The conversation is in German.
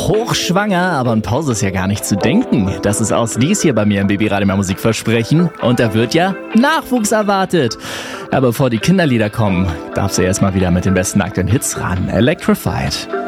hochschwanger, aber an Pause ist ja gar nicht zu denken. Das ist aus dies hier bei mir im Baby-Radio mehr Musikversprechen. Und da wird ja Nachwuchs erwartet. Aber bevor die Kinderlieder kommen, darf sie erstmal wieder mit den besten aktuellen Hits ran. Electrified.